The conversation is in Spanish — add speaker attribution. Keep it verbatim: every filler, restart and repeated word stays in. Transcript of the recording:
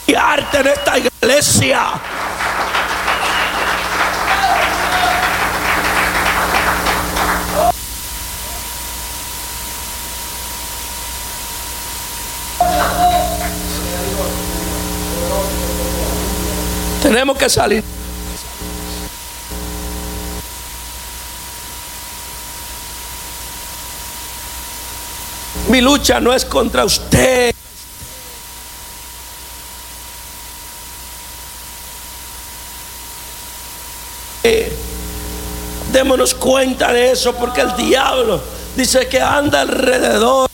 Speaker 1: arte en esta iglesia. Tenemos que salir. Mi lucha no es contra usted. Démonos cuenta de eso, porque el diablo dice que anda alrededor